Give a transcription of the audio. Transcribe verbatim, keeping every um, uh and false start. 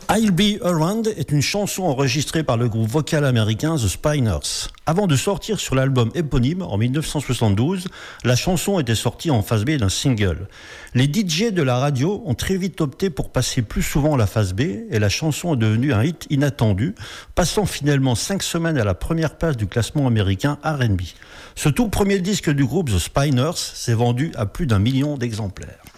I'll Be Around est une chanson enregistrée par le groupe vocal américain The Spinners. Avant de sortir sur l'album éponyme en dix-neuf cent soixante-douze, la chanson était sortie en phase B d'un single. Les D J de la radio ont très vite opté pour passer plus souvent la phase B et la chanson est devenue un hit inattendu, passant finalement cinq semaines à la première place du classement américain R and B. Ce tout premier disque du groupe The Spinners s'est vendu à plus d'un million d'exemplaires.